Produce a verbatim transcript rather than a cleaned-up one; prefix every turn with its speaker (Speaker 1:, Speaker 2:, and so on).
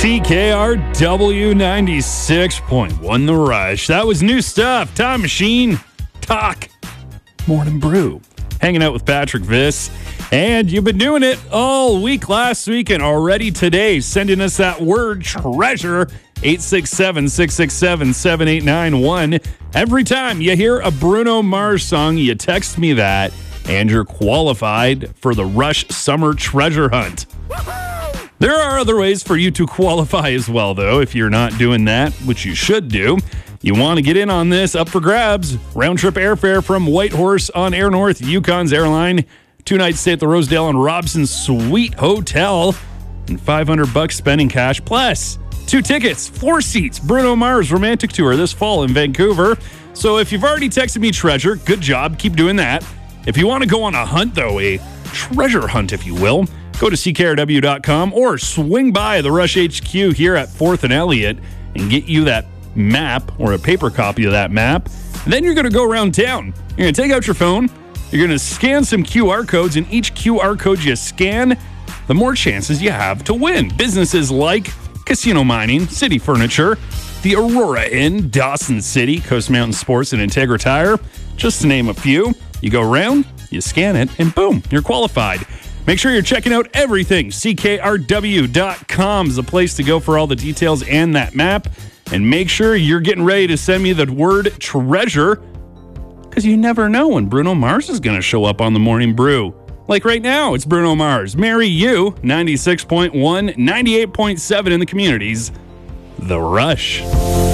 Speaker 1: C K R W ninety-six point one The Rush. That was new stuff. Time Machine, Talk, Morning Brew. Hanging out with Patrick Viss. And you've been doing it all week last week and already today. Sending us that word treasure. eight six seven, six six seven, seven eight nine one. Every time you hear a Bruno Mars song, you text me that, and you're qualified for the Rush Summer Treasure Hunt. There are other ways for you to qualify as well, though, if you're not doing that, which you should do. You want to get in on this, up for grabs. Round-trip airfare from Whitehorse on Air North, Yukon's airline. Two nights stay at the Rosedale and Robson Suite Hotel. And five hundred bucks spending cash. Plus, two tickets, four seats, Bruno Mars Romantic Tour this fall in Vancouver. So if you've already texted me treasure, good job. Keep doing that. If you want to go on a hunt, though, a treasure hunt, if you will, go to C K R W dot com or swing by the Rush H Q here at fourth and Elliott and get you that map or a paper copy of that map. And then you're going to go around town. You're going to take out your phone. You're going to scan some Q R codes, and each Q R code you scan, the more chances you have to win. Businesses like Casino Mining, City Furniture, the Aurora Inn, Dawson City, Coast Mountain Sports, and Integra Tire, just to name a few. You go around, you scan it, and boom, you're qualified. Make sure you're checking out everything. C K R W dot com is the place to go for all the details and that map. And make sure you're getting ready to send me the word treasure, because you never know when Bruno Mars is going to show up on the Morning Brew. Like right now, it's Bruno Mars. Marry You, ninety-six point one, ninety-eight point seven in the communities. The Rush.